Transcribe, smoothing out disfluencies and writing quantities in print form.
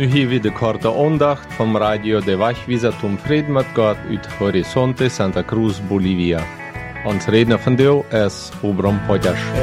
Nu hier weer de korte aandacht van Radio de Wachwieser Tom Friedmatgard uit Horizonte, Santa Cruz, Bolivia. Ons redner van deel is Obram Podjas.